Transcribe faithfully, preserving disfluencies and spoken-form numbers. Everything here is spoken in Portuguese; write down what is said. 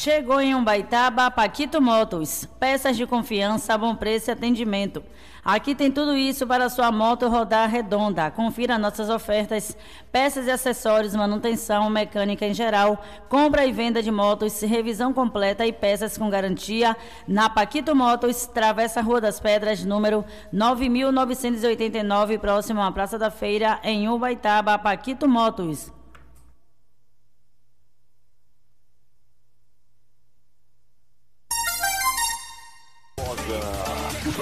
Chegou em Umbaitaba, Paquito Motos. Peças de confiança, bom preço e atendimento. Aqui tem tudo isso para sua moto rodar redonda. Confira nossas ofertas, peças e acessórios, manutenção, mecânica em geral, compra e venda de motos, revisão completa e peças com garantia. Na Paquito Motos, Travessa Rua das Pedras, número nove mil novecentos e oitenta e nove, próximo à Praça da Feira, em Umbaitaba, Paquito Motos.